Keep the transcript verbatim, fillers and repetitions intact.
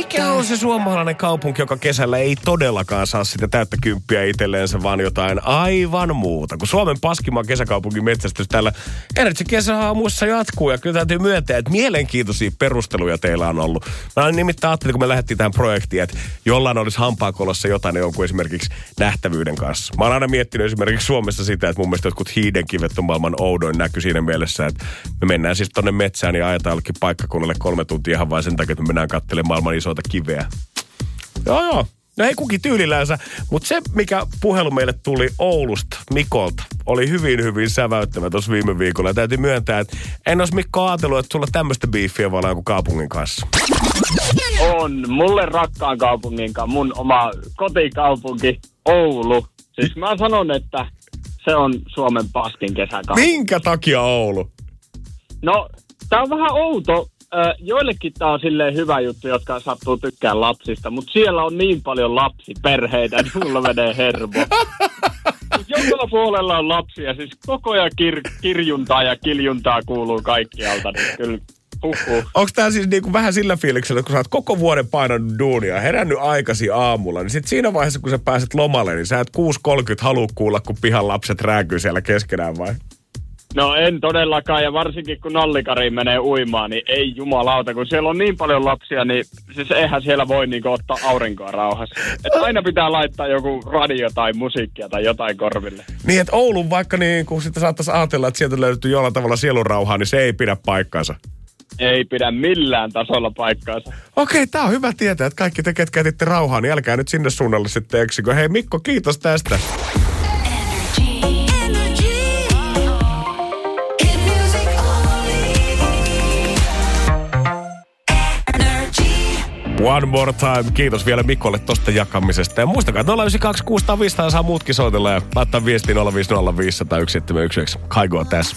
Mikä on se suomalainen kaupunki, joka kesällä ei todellakaan saa sitä täyttä kymppiä itselleensä, vaan jotain aivan muuta? Kun Suomen paskimaan kesäkaupungin metsästys täällä Energy kesäaamuissa jatkuu, ja kyllä täytyy myöntää, että mielenkiintoisia perusteluja teillä on ollut. Mä nimittäin ajattelin, kun me lähdettiin tähän projektiin, että jollain olisi hampaakolossa jotain jonkun esimerkiksi nähtävyyden kanssa. Mä oon aina miettinyt esimerkiksi Suomessa sitä, että mun mielestä jotkut hiidenkivet on maailman oudoin näky siinä mielessä, että me mennään siis tonne metsään ja ajetaan jollekin paikkakunnalle kolme tuntia ihan vain sen takia, että me mennään katselemaan maailman isoita kiveä. Joo joo. No ei kukin tyylillänsä, mutta se mikä puhelu meille tuli Oulusta, Mikolta, oli hyvin hyvin säväyttävä tuossa viime viikolla. Ja täytyy myöntää, että en olisi Mikko ajatellut, että sulla tämmöistä biiffiä vaan kuin kaupungin kanssa. On. Mulle rakkaan kaupungin kanssa. Mun oma kotikaupunki Oulu. Siis mä sanon, että se on Suomen paskin kesäkaupunki. Minkä takia Oulu? No, tää on vähän outo. Joillekin tää on silleen hyvä juttu, jotka sattuu tykkään lapsista, mutta siellä on niin paljon lapsiperheitä, että mulla menee hermo. Joka puolella on lapsia, siis koko ajan kir- kirjuntaa ja kiljuntaa kuuluu kaikkialta, niin kyllä huhhuh. Onko tää siis niinku vähän sillä fiiliksellä, että kun sä oot koko vuoden painanut duunia, herännyt aikaisin aamulla, niin sit siinä vaiheessa, kun sä pääset lomalle, niin sä et kuusi kolmekymmentä halua kuulla, kun pihan lapset rääkyy siellä keskenään vai? No en todellakaan, ja varsinkin kun nallikariin menee uimaan, niin ei jumalauta, kun siellä on niin paljon lapsia, niin siis eihän siellä voi niinku ottaa aurinkoa rauhassa. Että aina pitää laittaa joku radio tai musiikkia tai jotain korville. Niin, että Oulun vaikka niin, kun sitä saattaisi ajatella, että sieltä löytyy jollain tavalla sielunrauhaa, niin se ei pidä paikkaansa. Ei pidä millään tasolla paikkaansa. Okei, tää on hyvä tietää, että kaikki te, ketkä etitte rauhaa, niin älkää nyt sinne suunnalle sitten eksikö. Hei Mikko, kiitos tästä. One more time. Kiitos vielä Mikolle tosta jakamisesta. Ja muistakaa, että nolla yhdeksän kaksi kuusi nolla viisi saa muutkin soitella ja laittaa viestiin nolla viisi nolla viisi nolla yksi seitsemän yksi yksi. Kaigoo tässä.